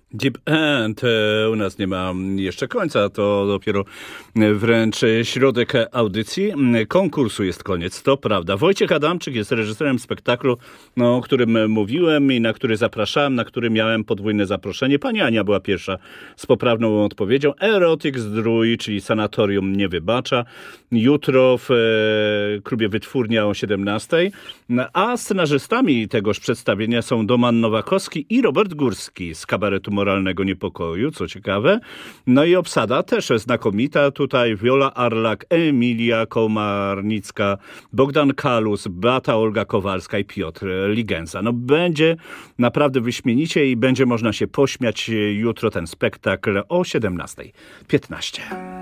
Deep End u nas nie ma jeszcze końca, to dopiero wręcz środek audycji. Konkursu jest koniec, to prawda. Wojciech Adamczyk jest reżyserem spektaklu, o którym mówiłem i na który zapraszałem, na który miałem podwójne zaproszenie. Pani Ania była pierwsza z poprawną odpowiedzią. Erotyk Zdrój, czyli Sanatorium nie wybacza. Jutro w klubie Wytwórnia o 17:00. A scenarzystami tegoż przedstawienia są Doman Nowakowski i Robert Górski z kabaretu Moralnego Niepokoju, co ciekawe. No i obsada też znakomita. Tutaj Wiola Arlak, Emilia Komarnicka, Bogdan Kalus, Beata Olga Kowalska i Piotr Ligenza. No będzie naprawdę wyśmienicie i będzie można się pośmiać jutro ten spektakl o 17:15.